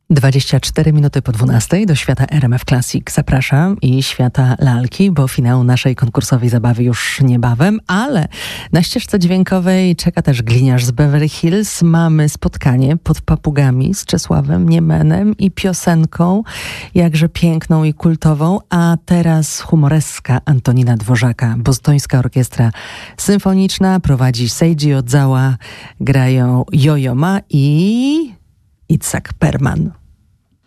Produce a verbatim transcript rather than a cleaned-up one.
dwadzieścia cztery minuty po dwunastej do świata R M F Classic zapraszam i świata lalki, bo finał naszej konkursowej zabawy już niebawem, ale na ścieżce dźwiękowej czeka też gliniarz z Beverly Hills. Mamy spotkanie pod papugami z Czesławem Niemenem i piosenką jakże piękną i kultową, a teraz humoreska Antonina Dworzaka. Bostońska Orkiestra Symfoniczna prowadzi Seiji Ozawa, grają Yo-Yo Ma i Itzhak Perlman.